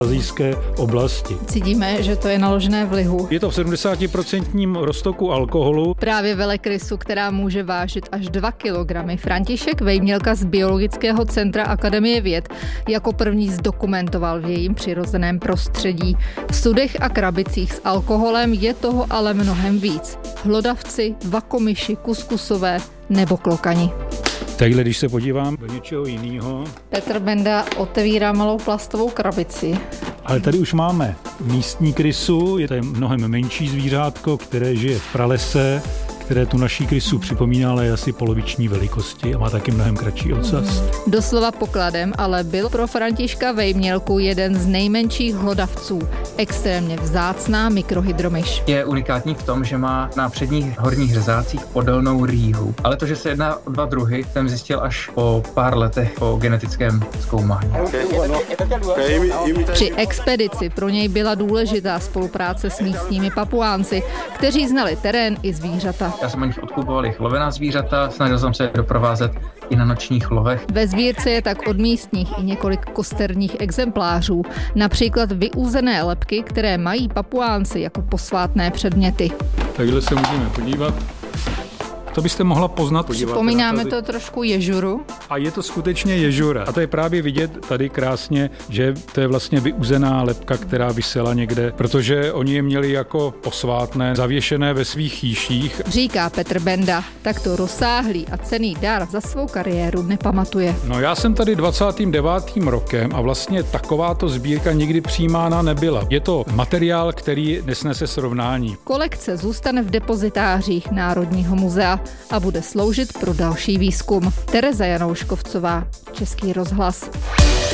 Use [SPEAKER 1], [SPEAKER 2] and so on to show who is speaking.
[SPEAKER 1] asijské oblasti.
[SPEAKER 2] Cítíme, že to je naložené v lihu.
[SPEAKER 1] Je to v 70% roztoku alkoholu.
[SPEAKER 2] Právě velekrysu, která může vážit až 2 kilogramy, František Vejmělka z Biologického centra Akademie věd jako první zdokumentoval v jejím přirozeném prostředí. V sudech a krabicích s alkoholem je toho ale mnohem víc. Hlodavci, vakomyši, kuskusové nebo klokani.
[SPEAKER 1] Takhle, když se podívám do něčeho jiného.
[SPEAKER 2] Petr Benda otevírá malou plastovou krabici.
[SPEAKER 1] Ale tady už máme místní krysu, je to mnohem menší zvířátko, které žije v pralese, které tu naší krysu připomíná, ale je asi poloviční velikosti a má taky mnohem kratší ocas.
[SPEAKER 2] Doslova pokladem ale byl pro Františka Vejmělku jeden z nejmenších hlodavců. Extrémně vzácná mikrohydromyš.
[SPEAKER 3] Je unikátní v tom, že má na předních horních řezácích podélnou rýhu. Ale to, že se jedná o 2 druhy, jsem zjistil až po pár letech po genetickém zkoumání.
[SPEAKER 2] Při expedici pro něj byla důležitá spolupráce s místními Papuánci, kteří znali terén i zvířata.
[SPEAKER 3] Já jsem o nich odkupoval jejich lovená zvířata, snažil jsem se doprovázet i na nočních lovech.
[SPEAKER 2] Ve sbírce je tak od místních i několik kosterních exemplářů, například vyúzené lebky, které mají Papuánci jako posvátné předměty.
[SPEAKER 1] Takhle se můžeme podívat. To byste mohla poznat.
[SPEAKER 2] Připomínáme to trošku ježuru.
[SPEAKER 1] A je to skutečně ježura. A to je právě vidět tady krásně, že to je vlastně vyuzená lebka, která visela někde, protože oni je měli jako posvátné, zavěšené ve svých chýších.
[SPEAKER 2] Říká Petr Benda, takto rozsáhlý a cenný dar za svou kariéru nepamatuje.
[SPEAKER 1] No já jsem tady 29. rokem a vlastně takováto sbírka nikdy přijímána nebyla. Je to materiál, který nesnese srovnání.
[SPEAKER 2] Kolekce zůstane v depozitářích Národního muzea a bude sloužit pro další výzkum. Tereza Janouškovcová, Český rozhlas.